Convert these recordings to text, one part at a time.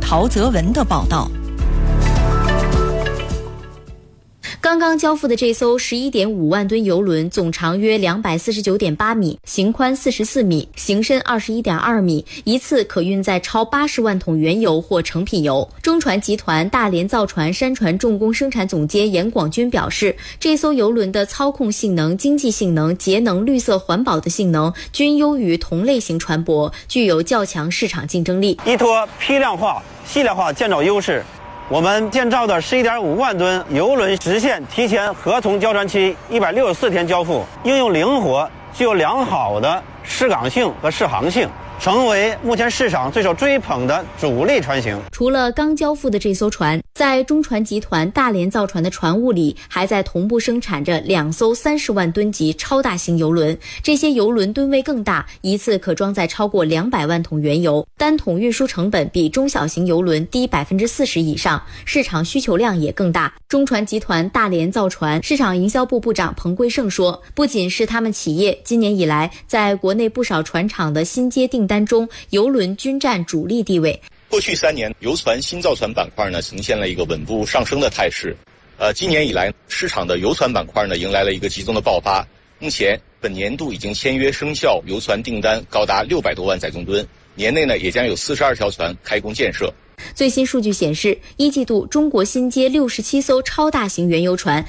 陶泽文的报道。 刚刚交付的这艘11.5万吨邮轮，总长约249.8米，行宽44米，行深21.2米，一次可运载超80万桶原油或成品油。中船集团大连造船山船重工生产总监严广军表示，这艘邮轮的操控性能、经济性能、节能、绿色环保的性能均优于同类型船舶，具有较强市场竞争力。 依托批量化、系列化建造优势，我们建造的11.5万吨邮轮实现提前合同交船期164天交付，应用灵活，具有良好的适港性和适航性，成为目前市场最受追捧的主力船型。 除了刚交付的这艘船，在中船集团大连造船的船坞里，还在同步生产着2艘30万吨级超大型邮轮。这些邮轮吨位更大，一次可装载超过200万桶原油，单桶运输成本比中小型邮轮低40%以上，市场需求量也更大。中船集团大连造船市场营销部部长彭贵胜说，不仅是他们企业，今年以来，在国内不少船厂的新接订单中，邮轮均占主力地位。 过去3年，邮船新造船板块呢呈现了一个稳步上升的态势。今年以来，市场的邮船板块呢迎来了一个集中的爆发。目前，本年度已经签约生效邮船订单高达600多万载重吨，年内呢也将有42条船开工建设。 最新数据显示，一季度中国新接67艘超大型原油船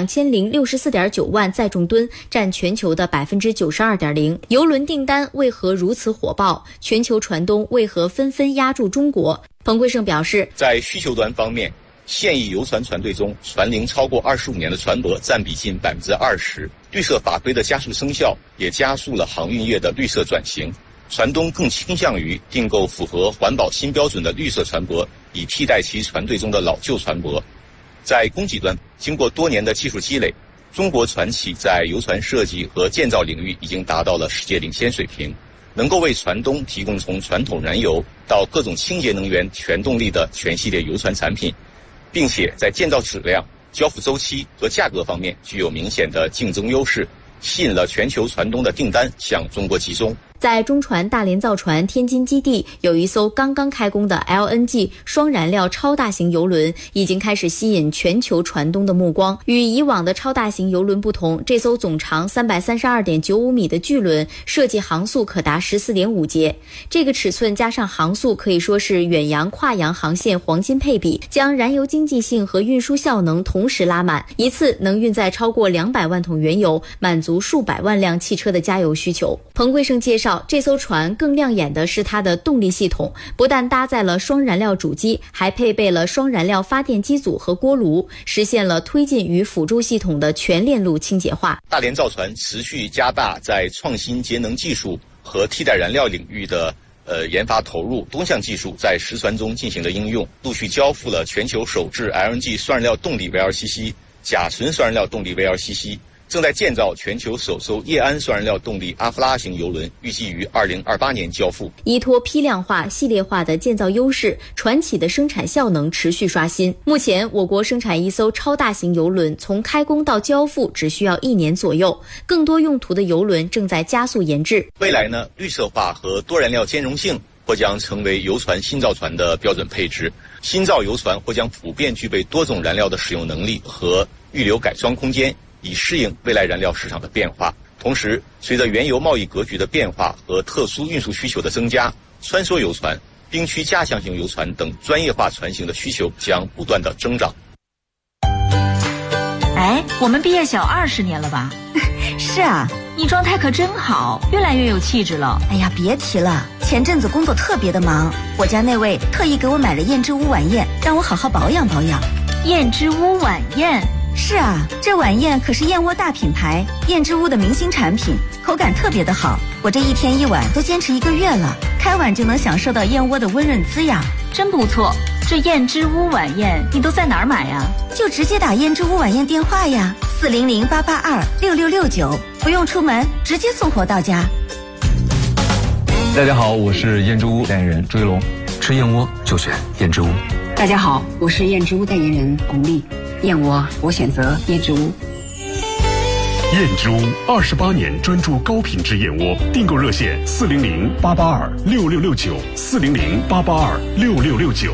，2064.9万载重吨，占全球的92.0%。邮轮订单为何如此火爆？全球船东为何纷纷押注中国？彭贵胜表示， 在需求端方面，现役邮船船队中，船龄超过25年的船舶占比近20%。绿色法规的加速生效，也加速了航运业的绿色转型。船东更倾向于订购符合环保新标准的绿色船舶，以替代其船队中的老旧船舶。在供给端，经过多年的技术积累，中国船企在邮船设计和建造领域已经达到了世界领先水平，能够为船东提供从传统燃油到各种清洁能源全动力的全系列邮船产品，并且在建造质量、交付周期和价格方面具有明显的竞争优势，吸引了全球船东的订单向中国集中。 在中船大连造船天津基地，有一艘刚刚开工的 LNG 双燃料超大型邮轮，已经开始吸引全球船东的目光。与以往的超大型邮轮不同，这艘总长332.95米的巨轮设计航速可达14.5节，这个尺寸加上航速可以说是远洋跨洋航线黄金配比，将燃油经济性和运输效能同时拉满，一次能运载超过200万桶原油，满足数百万辆汽车的加油需求。彭贵胜介绍，这艘船更亮眼的是它的动力系统，不但搭载了双燃料主机，还配备了双燃料发电机组和锅炉，实现了推进与辅助系统的全链路清洁化。 大连造船持续加大在创新节能技术和替代燃料领域的研发投入，多项技术在实船中进行了应用，陆续交付了全球首支 LNG 双燃料动力 VLCC、甲醇双燃料动力 VLCC。正在建造全球首艘液氨双燃料动力阿夫拉型邮轮，预计于2028年交付。 依托批量化、系列化的建造优势，船企的生产效能持续刷新。目前，我国生产一艘超大型邮轮，从开工到交付只需要1年左右。更多用途的邮轮正在加速研制。 未来呢，绿色化和多燃料兼容性或将成为邮船新造船的标准配置。新造邮船或将普遍具备多种燃料的使用能力和预留改装空间，以适应未来燃料市场的变化。同时，随着原油贸易格局的变化和特殊运输需求的增加，穿梭邮船、冰区加强型邮船等专业化船型的需求将不断的增长。 哎，我们毕业小20年了吧？ 是啊， 你状态可真好，越来越有气质了。 哎呀，别提了，前阵子工作特别的忙，我家那位特意给我买了燕之屋晚宴，让我好好保养保养。 燕之屋晚宴？ 是啊，这晚宴可是燕窝大品牌燕之屋的明星产品，口感特别的好。我这一天一碗都坚持1个月了，开碗就能享受到燕窝的温润滋养， 真不错。这燕之屋晚宴你都在哪儿买呀？ 就直接打燕之屋晚宴电话呀，400-882-6669，不用出门，直接送货到家。 大家好，我是燕之屋代言人朱一龙，吃燕窝就选燕之屋。 大家好，我是燕之屋代言人巩俐，燕窝我选择燕之屋。 燕之屋28年专注高品质燕窝，订购热线400-882-6669，400-882-6669。